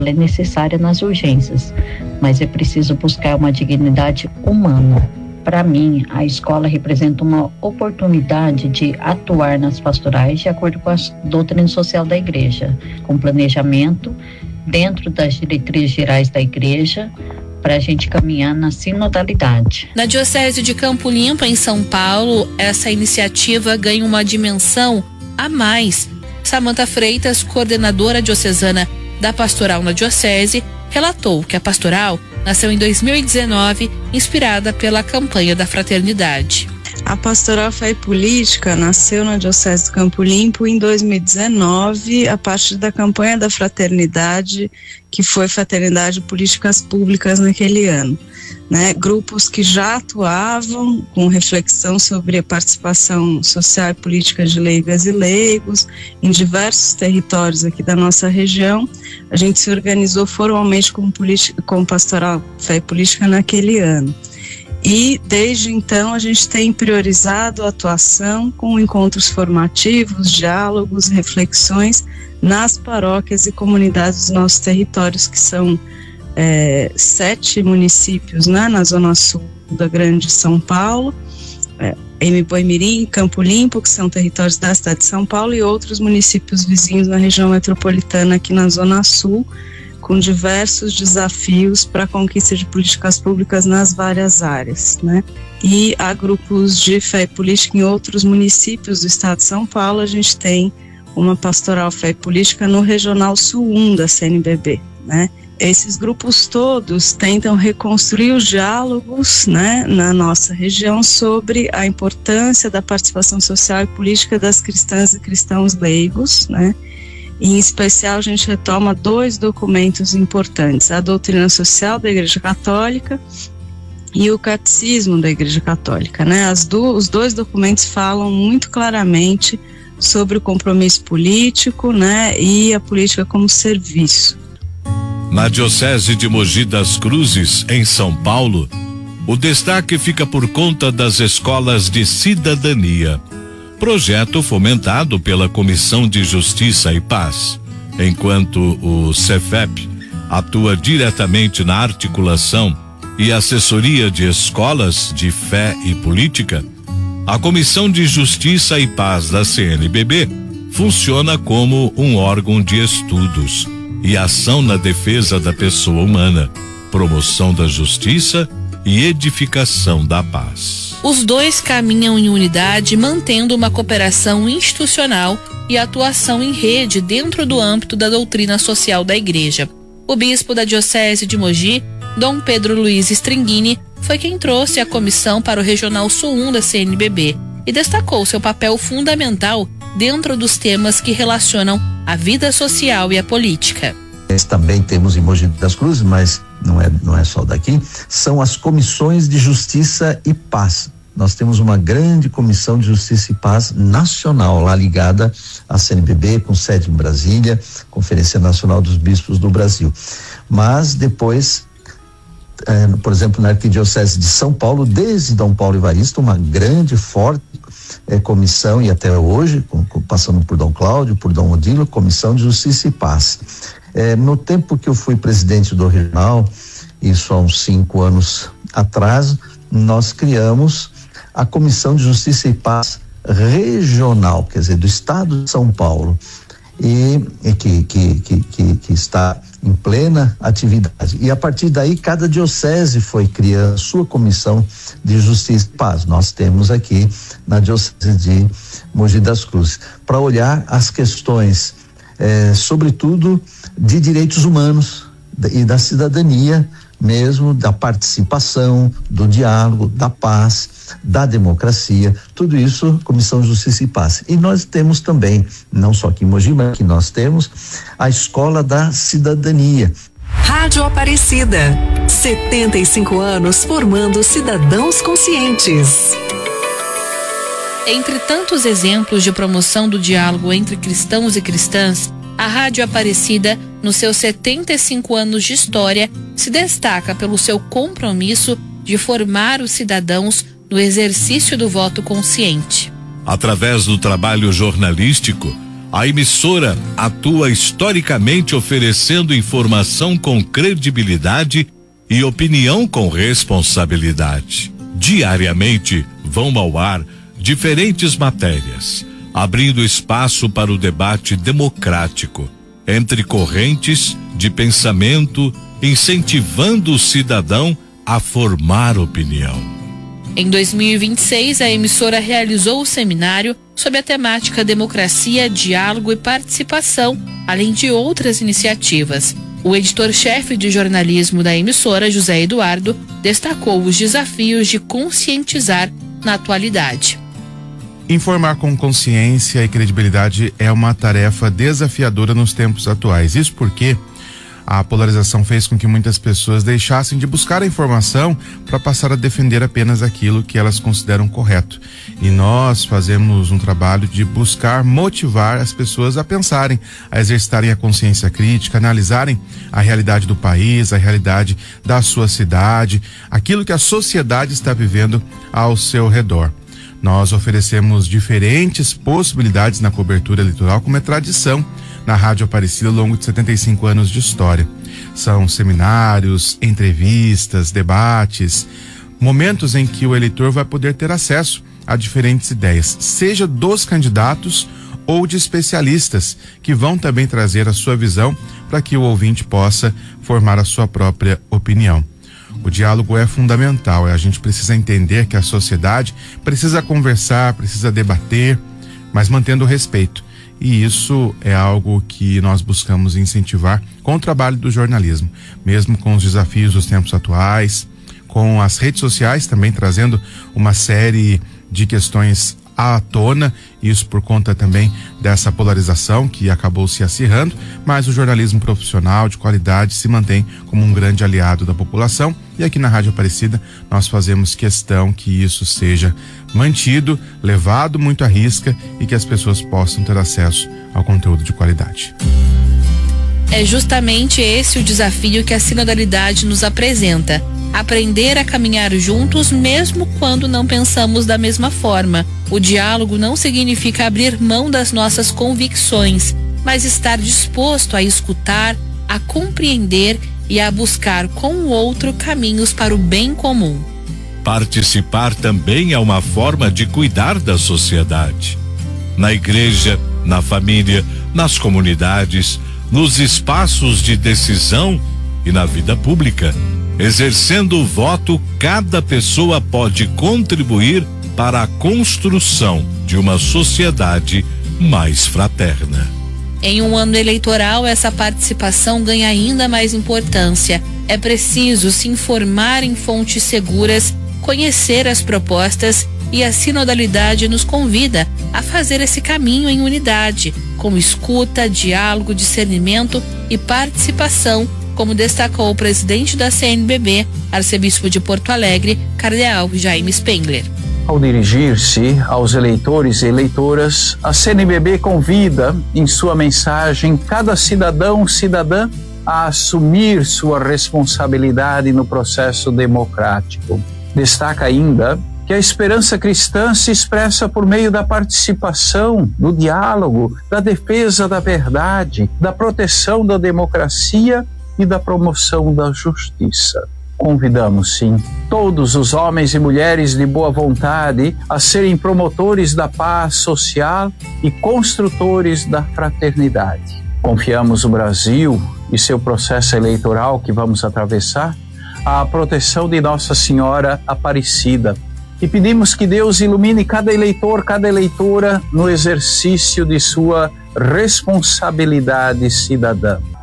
ela é necessária nas urgências, mas é preciso buscar uma dignidade humana. Para mim, a escola representa uma oportunidade de atuar nas pastorais de acordo com a doutrina social da igreja, com planejamento dentro das diretrizes gerais da igreja, para a gente caminhar na sinodalidade. Na Diocese de Campo Limpo, em São Paulo, essa iniciativa ganha uma dimensão a mais. Samanta Freitas, coordenadora diocesana da Pastoral na Diocese, relatou que a Pastoral nasceu em 2019, inspirada pela campanha da fraternidade. A Pastoral Fé e Política nasceu na Diocese do Campo Limpo em 2019, a partir da campanha da fraternidade, que foi Fraternidade e Políticas Públicas naquele ano. Grupos que já atuavam com reflexão sobre a participação social e política de leigas e leigos em diversos territórios aqui da nossa região. A gente se organizou formalmente como Pastoral Fé e Política naquele ano. E desde então a gente tem priorizado a atuação com encontros formativos, diálogos, reflexões nas paróquias e comunidades dos nossos territórios, que são 7 municípios, na Zona Sul da Grande São Paulo, Boimirim, Campo Limpo, que são territórios da cidade de São Paulo, e outros municípios vizinhos na região metropolitana aqui na Zona Sul, com diversos desafios para a conquista de políticas públicas nas várias áreas, E há grupos de fé e política em outros municípios do estado de São Paulo. A gente tem uma Pastoral Fé e Política no Regional Sul 1 da CNBB, Esses grupos todos tentam reconstruir os diálogos, na nossa região sobre a importância da participação social e política das cristãs e cristãos leigos, Em especial, a gente retoma 2 documentos importantes: a doutrina social da Igreja Católica e o Catecismo da Igreja Católica, Os 2 documentos falam muito claramente sobre o compromisso político, e a política como serviço. Na Diocese de Mogi das Cruzes, em São Paulo, o destaque fica por conta das escolas de cidadania, projeto fomentado pela Comissão de Justiça e Paz. Enquanto o Cefep atua diretamente na articulação e assessoria de escolas de fé e política, a Comissão de Justiça e Paz da CNBB funciona como um órgão de estudos e ação na defesa da pessoa humana, promoção da justiça e edificação da paz. Os 2 caminham em unidade, mantendo uma cooperação institucional e atuação em rede dentro do âmbito da doutrina social da Igreja. O bispo da Diocese de Mogi, Dom Pedro Luiz Stringini, foi quem trouxe a comissão para o Regional Sul 1 da CNBB e destacou seu papel fundamental dentro dos temas que relacionam a vida social e a política. Também temos em Mogi das Cruzes, mas não é só daqui, são as comissões de Justiça e Paz. Nós temos uma grande comissão de Justiça e Paz nacional, lá ligada à CNBB, com sede em Brasília, Conferência Nacional dos Bispos do Brasil. Mas depois, por exemplo, na Arquidiocese de São Paulo, desde Dom Paulo Evaristo, uma grande, forte comissão, e até hoje, passando por Dom Cláudio, por Dom Odilo, Comissão de Justiça e Paz. No tempo que eu fui presidente do regional, isso há uns 5 anos atrás, nós criamos a Comissão de Justiça e Paz Regional, quer dizer, do estado de São Paulo, e que está em plena atividade. E a partir daí, cada diocese foi criando sua comissão de Justiça e Paz. Nós temos aqui na Diocese de Mogi das Cruzes, para olhar as questões, sobretudo, de direitos humanos e da cidadania mesmo, da participação, do diálogo, da paz, da democracia, tudo isso, Comissão de Justiça e Paz. E nós temos também, não só aqui em Mogi, mas que nós temos a Escola da Cidadania. Rádio Aparecida, 75 anos formando cidadãos conscientes. Entre tantos exemplos de promoção do diálogo entre cristãos e cristãs, a Rádio Aparecida, nos seus 75 anos de história, se destaca pelo seu compromisso de formar os cidadãos no exercício do voto consciente. Através do trabalho jornalístico, A emissora atua historicamente oferecendo informação com credibilidade e opinião com responsabilidade. Diariamente vão ao ar diferentes matérias, abrindo espaço para o debate democrático entre correntes de pensamento, incentivando o cidadão a formar opinião. Em 2026, a emissora realizou o seminário sobre a temática Democracia, Diálogo e Participação, além de outras iniciativas. O editor-chefe de jornalismo da emissora, José Eduardo, destacou os desafios de conscientizar na atualidade. Informar com consciência e credibilidade é uma tarefa desafiadora nos tempos atuais. Isso porque a polarização fez com que muitas pessoas deixassem de buscar a informação para passar a defender apenas aquilo que elas consideram correto. E nós fazemos um trabalho de buscar motivar as pessoas a pensarem, a exercitarem a consciência crítica, analisarem a realidade do país, a realidade da sua cidade, aquilo que a sociedade está vivendo ao seu redor. Nós oferecemos diferentes possibilidades na cobertura eleitoral, como é tradição na Rádio Aparecida ao longo de 75 anos de história. São seminários, entrevistas, debates, momentos em que o eleitor vai poder ter acesso a diferentes ideias, seja dos candidatos ou de especialistas, que vão também trazer a sua visão para que o ouvinte possa formar a sua própria opinião. O diálogo é fundamental, a gente precisa entender que a sociedade precisa conversar, precisa debater, mas mantendo o respeito. E isso é algo que nós buscamos incentivar com o trabalho do jornalismo, mesmo com os desafios dos tempos atuais, com as redes sociais também trazendo uma série de questões à tona, isso por conta também dessa polarização que acabou se acirrando, mas o jornalismo profissional de qualidade se mantém como um grande aliado da população, e aqui na Rádio Aparecida nós fazemos questão que isso seja mantido, levado muito à risca e que as pessoas possam ter acesso ao conteúdo de qualidade. É justamente esse o desafio que a sinodalidade nos apresenta: aprender a caminhar juntos mesmo quando não pensamos da mesma forma. O diálogo não significa abrir mão das nossas convicções, mas estar disposto a escutar, a compreender e a buscar com o outro caminhos para o bem comum. Participar também é uma forma de cuidar da sociedade. Na igreja, na família, nas comunidades, nos espaços de decisão e na vida pública. Exercendo o voto, cada pessoa pode contribuir para a construção de uma sociedade mais fraterna. Em um ano eleitoral, essa participação ganha ainda mais importância. É preciso se informar em fontes seguras, conhecer as propostas, e a sinodalidade nos convida a fazer esse caminho em unidade, com escuta, diálogo, discernimento e participação, como destacou o presidente da CNBB, arcebispo de Porto Alegre, cardeal Jaime Spengler. Ao dirigir-se aos eleitores e eleitoras, a CNBB convida, em sua mensagem, cada cidadão ou cidadã a assumir sua responsabilidade no processo democrático. Destaca ainda que a esperança cristã se expressa por meio da participação, do diálogo, da defesa da verdade, da proteção da democracia e da promoção da justiça. Convidamos, sim, todos os homens e mulheres de boa vontade a serem promotores da paz social e construtores da fraternidade. Confiamos o Brasil e seu processo eleitoral que vamos atravessar à proteção de Nossa Senhora Aparecida e pedimos que Deus ilumine cada eleitor, cada eleitora no exercício de sua responsabilidade cidadã.